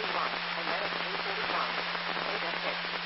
341, and then at 341. Wait a 6.